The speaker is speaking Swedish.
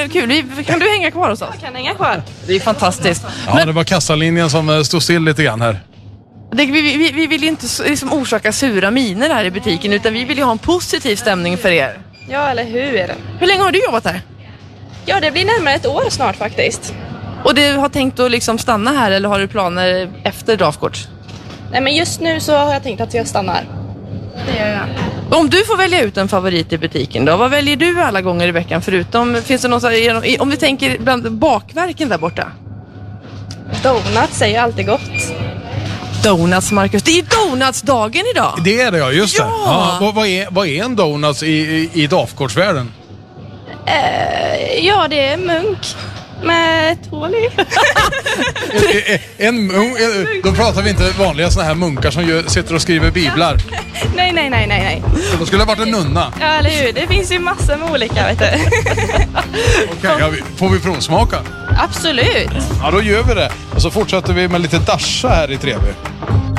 men kul. Kan du hänga kvar hos oss? Jag kan hänga kvar. Det är fantastiskt. Ja, det var kassalinjen som stod still lite grann här. Vi vill ju inte liksom orsaka sura miner här i butiken, utan vi vill ju ha en positiv stämning för er. Ja, eller hur? Hur länge har du jobbat här? Ja, det blir närmare ett år snart faktiskt. Och du har tänkt att liksom stanna här, eller har du planer efter Dafgårds? Nej, men just nu så har jag tänkt att jag stannar. Det gör jag. Om du får välja ut en favorit i butiken då, vad väljer du alla gånger i veckan förutom, finns det någon så här, om vi tänker bland bakverken där borta? Donuts är ju alltid gott. Donuts, Marcus. Det är donutsdagen idag. Det är det, ja, just det. Ja. Ja, vad är en donuts i Dafgårdsvärlden? Ja, det är munk med ett hål i. Då pratar vi inte vanliga såna här munkar som sitter och skriver biblar. Nej. Då skulle det ha varit en nunna. Ja, eller hur? Det finns ju massor med olika, vet du. Okej, ja, får vi provsmaka? Absolut. Ja, då gör vi det. Och så fortsätter vi med lite dasha här i Trevlig.